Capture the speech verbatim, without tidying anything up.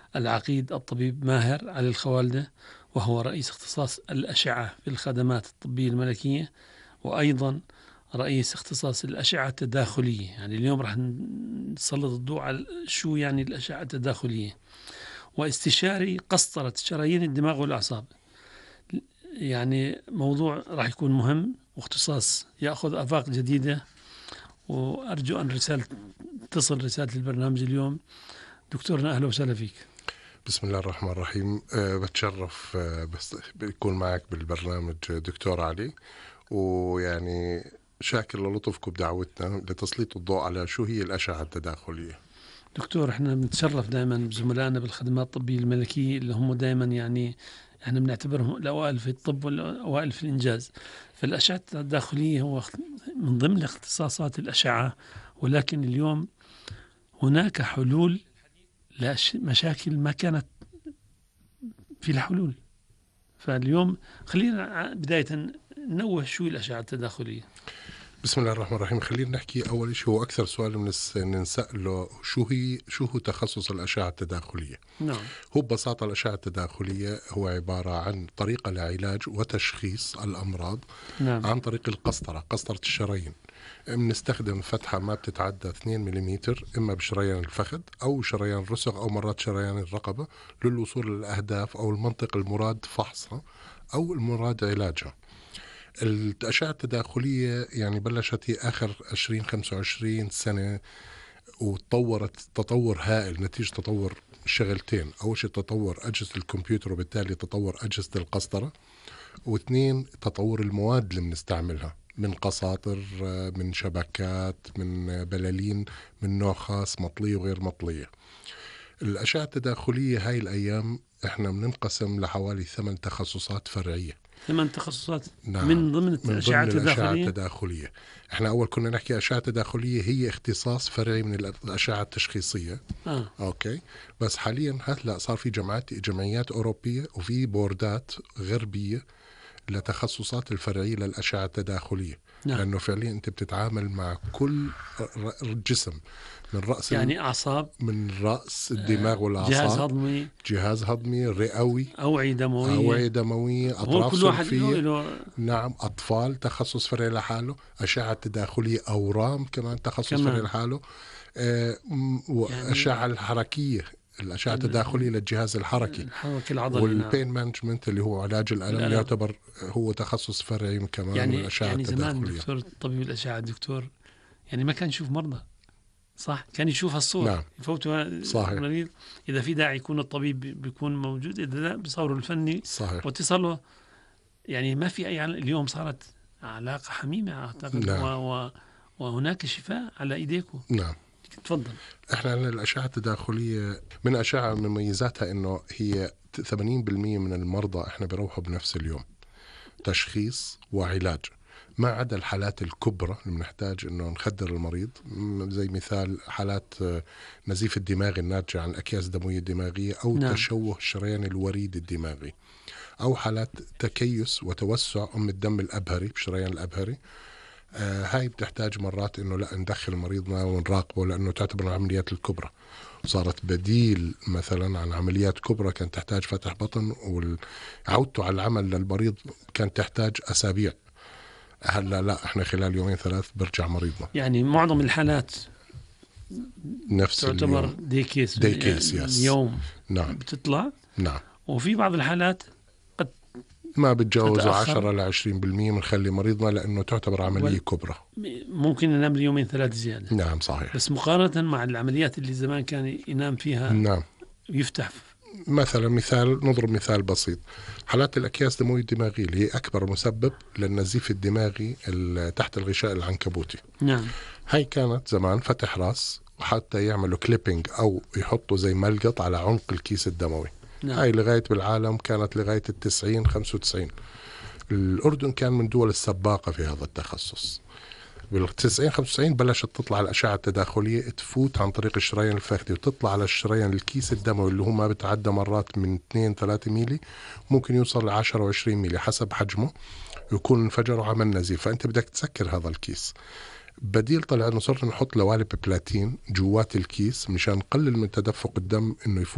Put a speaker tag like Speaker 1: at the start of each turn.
Speaker 1: العقيد الطبيب ماهر علي الخوالدة، وهو رئيس اختصاص الأشعة في الخدمات الطبية الملكية، وأيضا رئيس اختصاص الأشعة التداخلية. يعني اليوم راح نسلط الضوء على شو يعني الأشعة التداخلية. واستشاري قسطرة شرايين الدماغ والأعصاب. يعني موضوع راح يكون مهم واختصاص يأخذ آفاق جديدة، وأرجو أن رسالة تصل رسالة البرنامج اليوم. دكتورنا أهلا وسهلا فيك.
Speaker 2: بسم الله الرحمن الرحيم. أه بتشرف أه بس بيكون معك بالبرنامج دكتور علي، ويعني شاكر للطفكم بدعوتنا لتسليط الضوء على شو هي الأشعة التداخلية.
Speaker 1: دكتور، احنا بنتشرف دائما بزملائنا بالخدمات الطبية الملكية اللي هم دائما يعني احنا بنعتبرهم الأوائل في الطب والأوائل في الإنجاز. فالأشعة التداخلية هو من ضمن اختصاصات الأشعة، ولكن اليوم هناك حلول لمشاكل ما كانت في الحلول. فاليوم خلينا بداية نوه شو الأشعة التداخلية.
Speaker 2: بسم الله الرحمن الرحيم. خلينا نحكي أول شيء، هو أكثر سؤال بنسأله شو هي شو هو تخصص الأشعة التداخلية.
Speaker 1: نعم.
Speaker 2: هو ببساطة الأشعة التداخلية هو عبارة عن طريقة لعلاج وتشخيص الأمراض.
Speaker 1: نعم.
Speaker 2: عن طريق القسطرة، قسطرة الشرايين. بنستخدم فتحة ما بتتعدى اثنين ملم، إما بشريان الفخذ أو شريان الرسغ أو مرات شريان الرقبة، للوصول للأهداف أو المنطقة المراد فحصها أو المراد علاجها. الأشعة التداخلية يعني بلشت هي آخر عشرين خمسة وعشرين سنة، وتطورت تطور هائل نتيجة تطور شغلتين. أول شيء تطور أجهزة الكمبيوتر وبالتالي تطور أجهزة القسطرة، واثنين تطور المواد اللي بنستعملها من قساطر، من شبكات، من بلالين من نوع خاص مطلية وغير مطلية. الأشعة التداخلية هاي الأيام احنا بننقسم لحوالي ثمان تخصصات فرعية.
Speaker 1: ثمان تخصصات.
Speaker 2: نعم.
Speaker 1: من ضمن الأشعة التداخلية.
Speaker 2: التداخلية احنا أول كنا نحكي أشعة تداخلية هي اختصاص فرعي من الأشعة التشخيصية.
Speaker 1: آه.
Speaker 2: أوكي. بس حاليا هلا صار في جماعات جمعيات أوروبية وفي بوردات غربية لتخصصات الفرعية للأشعة التداخلية.
Speaker 1: نعم.
Speaker 2: لأنه فعليا أنت بتتعامل مع كل الجسم، من رأس
Speaker 1: يعني أعصاب،
Speaker 2: من رأس الدماغ والأعصاب،
Speaker 1: جهاز هضمي،
Speaker 2: جهاز هضمي، رئوي،
Speaker 1: أوعية دموية،
Speaker 2: أوعية دموية، أطراف صلفية.
Speaker 1: له...
Speaker 2: نعم. أطفال تخصص فرعي لحاله، أشعة تداخلية أورام كمان تخصص كمان فرعي لحاله، آه وأشعة يعني الحركية، الأشعة التداخلية للجهاز الحركي،
Speaker 1: الحركي العضلي.
Speaker 2: والبين مانجمنت اللي هو علاج الألم, الألم يعتبر هو تخصص فرعي كمان
Speaker 1: يعني
Speaker 2: من الأشعة
Speaker 1: يعني
Speaker 2: التداخلية.
Speaker 1: زمان دكتور طبيب الأشعة الدكتور يعني ما كان يشوف مرضى، صح؟ كان يشوف الصور.
Speaker 2: نعم.
Speaker 1: يفوتوا المريض، إذا في داعي يكون الطبيب بيكون موجود، إذا لا بصوره الفني.
Speaker 2: صحيح.
Speaker 1: واتصاله يعني ما في أي. اليوم صارت علاقة حميمة أعتقد.
Speaker 2: نعم.
Speaker 1: و... و... وهناك شفاء على إيديكم.
Speaker 2: نعم.
Speaker 1: تفضل.
Speaker 2: احنا الأشعة التداخلية من أشعة من مميزاتها إنه هي ثمانين بالمئة من المرضى احنا بروحوا بنفس اليوم، تشخيص وعلاج، ما عدا الحالات الكبرى اللي بنحتاج انه نخدر المريض، زي مثال حالات نزيف الدماغ الناتجة عن الأكياس الدموية الدماغية أو نعم. تشوه الشريان الوريد الدماغي، أو حالات تكيس وتوسع أم الدم الأبهري بشريان الأبهري. آه هاي بتحتاج مرات انه لا ندخل مريضنا ونراقبه، لانه تعتبر العمليات الكبرى. صارت بديل مثلا عن عمليات كبرى كانت تحتاج فتح بطن وعودته على العمل للمريض كانت تحتاج اسابيع. هلا لا، احنا خلال يومين ثلاث برجع مريضنا.
Speaker 1: يعني معظم الحالات
Speaker 2: نفس
Speaker 1: تعتبر دي كيس
Speaker 2: دي كيس
Speaker 1: اليوم.
Speaker 2: نعم.
Speaker 1: بتطلع.
Speaker 2: نعم.
Speaker 1: وفي بعض الحالات
Speaker 2: ما بتجاوزوا عشرة لعشرين بالمئة بنخلي مريضنا، لأنه تعتبر عملية كبرى.
Speaker 1: ممكن ننام يومين ثلاث زيادة.
Speaker 2: نعم صحيح.
Speaker 1: بس مقارنة مع العمليات اللي زمان كان ينام فيها.
Speaker 2: نعم.
Speaker 1: يفتح
Speaker 2: مثلا مثال، نضرب مثال بسيط، حالات الأكياس الدموية الدماغية اللي هي أكبر مسبب للنزيف الدماغي تحت الغشاء العنكبوتي.
Speaker 1: نعم.
Speaker 2: هاي كانت زمان فتح راس وحتى يعملوا كليبينج أو يحطوا زي ملقط على عنق الكيس الدموي. نعم. هاي لغاية بالعالم كانت لغاية التسعين خمسة وتسعين. الأردن كان من دول السباقة في هذا التخصص. بالتسعين خمسة وتسعين بلشت تطلع الأشعة التداخلية تفوت عن طريق الشريان الفخذي وتطلع على الشريان الكيس الدموي اللي هو ما بتعدى مرات من اثنين ثلاثة ميلي، ممكن يوصل ل عشرة وعشرين ميلي حسب حجمه، يكون انفجر وعمل نزيف، فأنت بدك تسكر هذا الكيس. بديل طلع انه صرنا نحط لوالب بلاتين جوات الكيس مشان نقلل من تدفق الدم انه يفوت